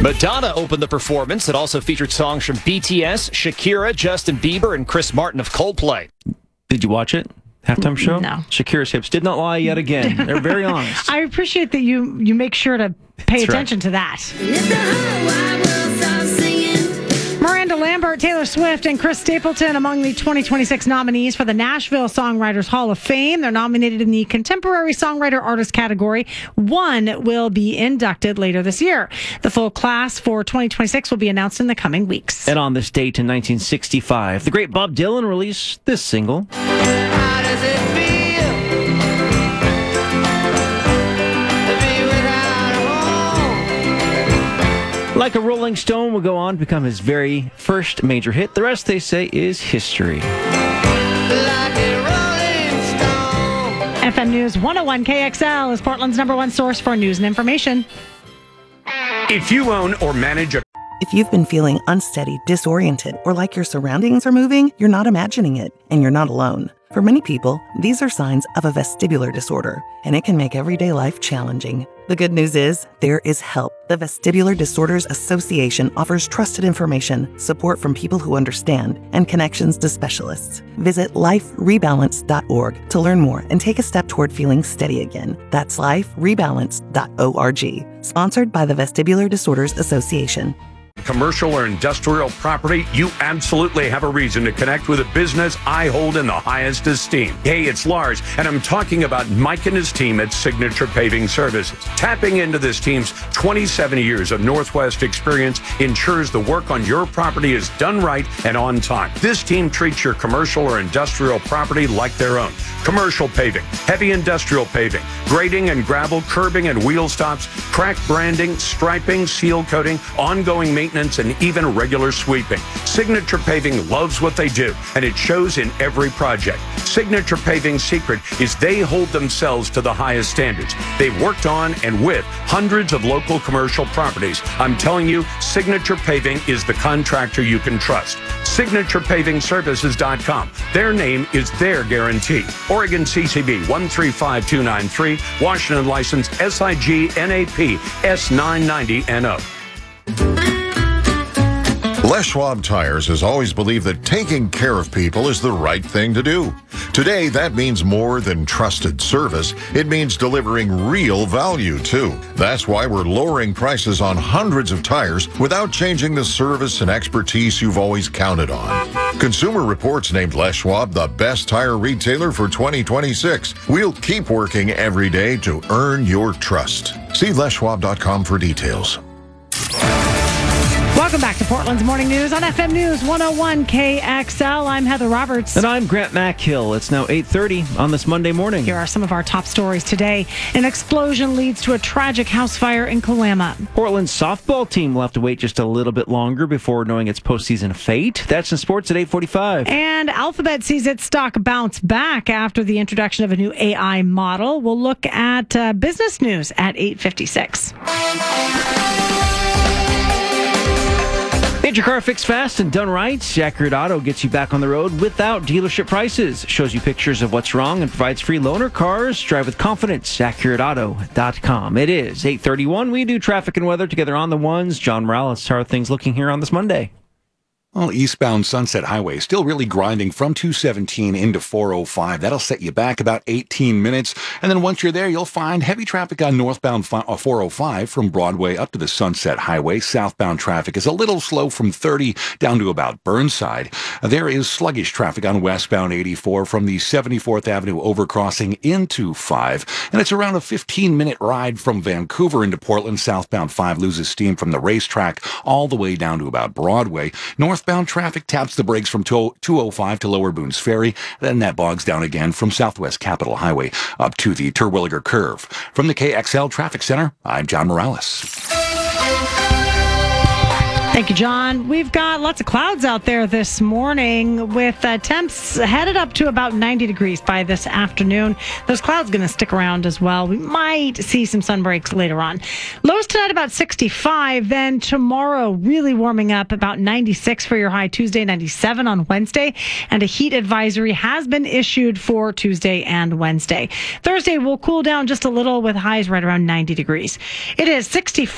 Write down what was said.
Madonna opened the performance. It also featured songs from BTS, Shakira, Justin Bieber, and Chris Martin of Coldplay. Did you watch it? Halftime show? No. Shakira's hips did not lie yet again. They're very honest. I appreciate that you make sure to pay attention to that. Miranda Lambert, Taylor Swift, and Chris Stapleton among the 2026 nominees for the Nashville Songwriters Hall of Fame. They're nominated in the Contemporary Songwriter Artist category. One will be inducted later this year. The full class for 2026 will be announced in the coming weeks. And on this date in 1965, the great Bob Dylan released this single. How does it feel to be without a home? Like a Rolling Stone will go on to become his very first major hit. The rest, they say, is history. Like a rolling stone. FM News 101 KXL is Portland's #1 source for news and information. If you own or manage a If you've been feeling unsteady, disoriented, or like your surroundings are moving, you're not imagining it, and you're not alone. For many people, these are signs of a vestibular disorder, and it can make everyday life challenging. The good news is, there is help. The Vestibular Disorders Association offers trusted information, support from people who understand, and connections to specialists. Visit liferebalance.org to learn more and take a step toward feeling steady again. That's liferebalance.org. Sponsored by the Vestibular Disorders Association. commercial or industrial property, you absolutely have a reason to connect with a business I hold in the highest esteem. Hey, it's Lars, and I'm talking about Mike and his team at Signature Paving Services. Tapping into this team's 27 years of Northwest experience ensures the work on your property is done right and on time. This team treats your commercial or industrial property like their own. Commercial paving, heavy industrial paving, grading and gravel, curbing and wheel stops, crack branding, striping, seal coating, ongoing maintenance, and even regular sweeping. Signature Paving loves what they do, and it shows in every project. Signature Paving's secret is they hold themselves to the highest standards. They've worked on and with hundreds of local commercial properties. I'm telling you, Signature Paving is the contractor you can trust. SignaturePavingServices.com. Their name is their guarantee. Oregon CCB 135293, Washington license SIG NAP S990NO. Les Schwab Tires has always believed that taking care of people is the right thing to do. Today, that means more than trusted service. It means delivering real value, too. That's why we're lowering prices on hundreds of tires without changing the service and expertise you've always counted on. Consumer Reports named Les Schwab the best tire retailer for 2026. We'll keep working every day to earn your trust. See leschwab.com for details. Welcome back to Portland's Morning News on FM News 101 KXL. I'm Heather Roberts. And I'm Grant Mackhill. It's now 8:30 on this Monday morning. Here are some of our top stories today. An explosion leads to a tragic house fire in Kalama. Portland's softball team will have to wait just a little bit longer before knowing its postseason fate. That's in sports at 8:45. And Alphabet sees its stock bounce back after the introduction of a new AI model. We'll look at business news at 8:56. Get your car fixed fast and done right. Accurate Auto gets you back on the road without dealership prices. Shows you pictures of what's wrong and provides free loaner cars. Drive with confidence. AccurateAuto.com. It is 8:31. We do traffic and weather together on the ones. John Morales, how are things looking here on this Monday? Well, eastbound Sunset Highway still really grinding from 217 into 405. That'll set you back about 18 minutes. And then once you're there, you'll find heavy traffic on northbound 405 from Broadway up to the Sunset Highway. Southbound traffic is a little slow from 30 down to about Burnside. There is sluggish traffic on westbound 84 from the 74th Avenue overcrossing into 5. And it's around a 15-minute ride from Vancouver into Portland. Southbound 5 loses steam from the racetrack all the way down to about Broadway. Northbound traffic taps the brakes from 205 to Lower Boones Ferry. Then that bogs down again from Southwest Capitol Highway up to the Terwilliger Curve. From the KXL Traffic Center, I'm John Morales. Thank you, John. We've got lots of clouds out there this morning with temps headed up to about 90 degrees by this afternoon. Those clouds going to stick around as well. We might see some sun breaks later on. Lows tonight about 65. Then tomorrow really warming up about 96 for your high. Tuesday 97 on Wednesday. And a heat advisory has been issued for Tuesday and Wednesday. Thursday will cool down just a little with highs right around 90 degrees. It is 65.